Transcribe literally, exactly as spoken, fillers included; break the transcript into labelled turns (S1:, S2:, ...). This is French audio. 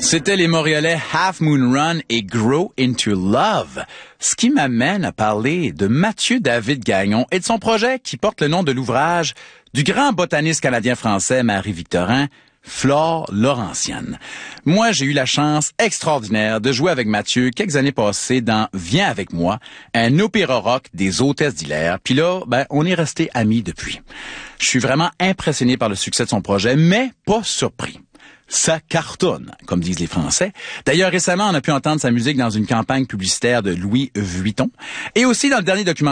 S1: C'était les Montréalais Half Moon Run et Grow Into Love. Ce qui m'amène à parler de Mathieu David Gagnon et de son projet qui porte le nom de l'ouvrage du grand botaniste canadien-français Marie-Victorin, Flore Laurentienne. Moi, j'ai eu la chance extraordinaire de jouer avec Mathieu quelques années passées dans Viens avec moi, un opéra rock des hôtesses d'Hilaire. Puis là, ben, on est restés amis depuis. Je suis vraiment impressionné par le succès de son projet, mais pas surpris. Ça cartonne, comme disent les Français. D'ailleurs, récemment, on a pu entendre sa musique dans une campagne publicitaire de Louis Vuitton et aussi dans le dernier documentaire